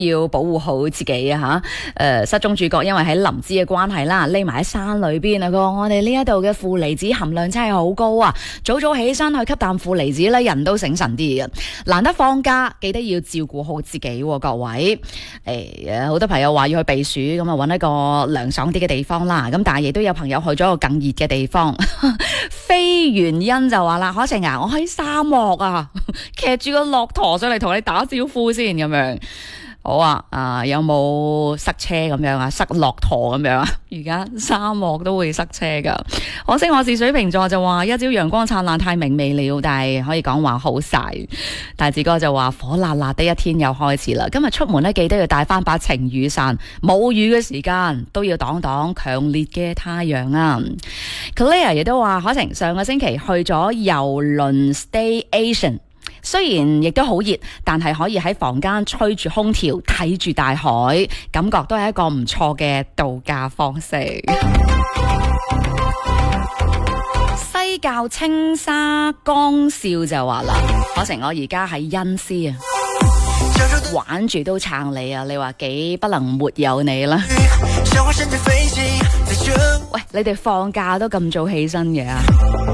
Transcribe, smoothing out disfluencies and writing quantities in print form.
要保護好自己啊吓！失蹤主角因為喺林芝嘅關係啦，匿埋喺山裏邊啊。佢話我哋呢一度嘅負離子含量真係好高啊！早早起身去吸啖負離子咧，人都醒神啲嘅。難得放假，記得要照顧好自己，各位。好多朋友話要去避暑，咁啊揾一個涼爽啲嘅地方啦。咁但係亦都有朋友去咗一個更熱嘅地方。非原因就話啦，可晴啊，我喺沙漠啊，騎住個駱駝上嚟同你打招呼先咁樣。好啊，有冇塞車咁樣啊？塞駱駝咁樣啊？而家沙漠都會塞車噶。可惜我是水瓶座，就話一朝陽光燦爛太明媚了，但係可以講話好曬。大志哥就話火辣辣的一天又開始啦。今日出門呢，記得要帶翻把晴雨傘，冇雨嘅時間都要擋擋強烈嘅太陽啊。Claire 亦都話可晴上個星期去咗郵輪 Staycation。雖然亦都好熱，但係可以喺房間吹住空調睇住大海，感覺都係一個唔錯嘅度假方式。西滘青沙江少就話啦，可晴我而家喺恩施啊，玩住都撐你啊！你話幾不能沒有你啦？喂，你哋放假都咁早起身嘅啊？